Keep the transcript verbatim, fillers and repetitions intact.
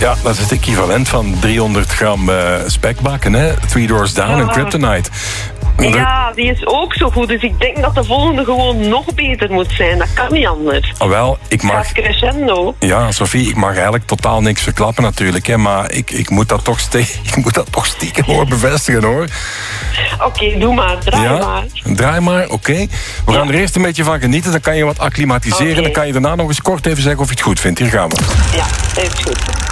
Ja, dat is het equivalent van driehonderd gram uh, spekbakken, hè? Three Doors Down en Ja. Kryptonite. Ja, die is ook zo goed. Dus ik denk dat de volgende gewoon nog beter moet zijn. Dat kan niet anders. Oh, wel, ik mag... Gaat crescendo. Ja, Sophie, ik mag eigenlijk totaal niks verklappen natuurlijk, hè, maar ik, ik, moet dat toch ste- ik moet dat toch stiekem hoor bevestigen, hoor. Oké, okay, doe maar. Draai ja? maar. Draai maar, oké. Okay. We Ja. gaan er eerst een beetje van genieten, dan kan je wat acclimatiseren. Okay. Dan kan je daarna nog eens kort even zeggen of je het goed vindt. Hier gaan we. Ja, dat is goed.